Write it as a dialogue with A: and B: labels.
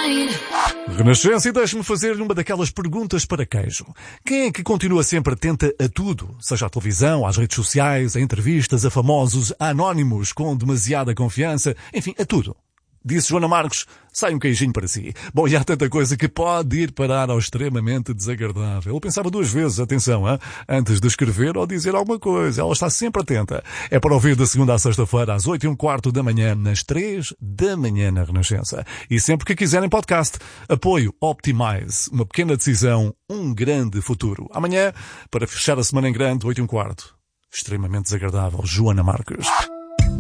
A: Renascença, e deixe-me fazer-lhe uma daquelas perguntas para queijo. Quem é que continua sempre atenta a tudo? Seja à televisão, às redes sociais, a entrevistas, a famosos, a anónimos com demasiada confiança, enfim, a tudo. Disse Joana Marques, sai um queijinho para si. Bom, e há tanta coisa que pode ir parar ao extremamente desagradável. Eu pensava duas vezes, atenção, hein? Antes de escrever ou dizer alguma coisa. Ela está sempre atenta. É para ouvir de segunda a sexta-feira, às 8h15 da manhã, nas 3 da manhã na Renascença. E sempre que quiserem podcast, apoio Optimize. Uma pequena decisão, um grande futuro. Amanhã, para fechar a semana em grande, 8h15. Extremamente desagradável, Joana Marques.